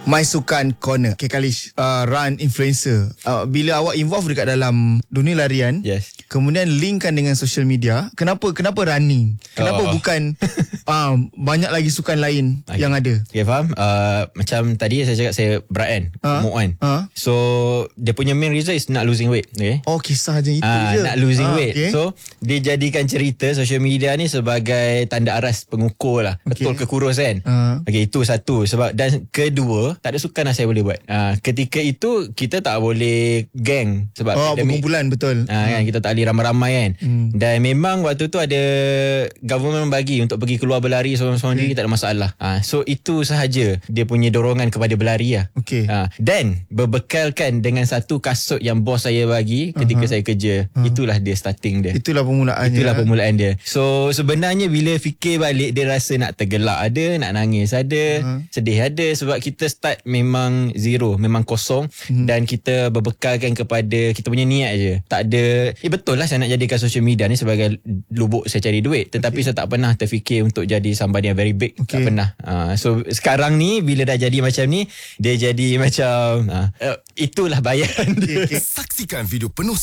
My Sukan Corner. Okay, Kalish, run influencer. Bila awak involve dekat dalam dunia larian, Yes. kemudian linkkan dengan social media, kenapa running? Kenapa bukan banyak lagi sukan lain yang ada? Okay, faham. Macam tadi saya cakap saya berat kan, gemuk kan. So dia punya main reason is nak losing weight. Okay. Oh, kisah je itu je. Nak losing weight. Okay. So dia jadikan cerita social media ni sebagai tanda aras pengukur lah. Betul ke kurus kan. Okay, itu satu. Sebab dan kedua, tak ada sukan lah saya boleh buat. Ketika itu kita tak boleh gang sebab berkumpulan, betul. kan, kita tak boleh ramai-ramai kan. Dan memang waktu tu ada government bagi untuk pergi keluar berlari seorang-seorang diri, tak ada masalah. So itu sahaja dia punya dorongan kepada berlari lah. Okay. Dan berbekalkan dengan satu kasut yang bos saya bagi ketika saya kerja. Itulah dia starting dia. Itulah permulaannya. Itulah permulaan dia. So sebenarnya bila fikir balik, dia rasa nak tergelak ada, nak nangis ada, sedih ada. Sebab kita start memang zero, memang kosong. Dan kita berbekalkan kepada kita punya niat je. Tak ada, betul lah saya nak jadikan social media ni sebagai lubuk saya cari duit. Tetapi saya tak pernah terfikir untuk jadi somebody yang very big. Tak pernah. So sekarang ni bila dah jadi macam ni, dia jadi macam itulah bayaran dia. Saksikan video penuh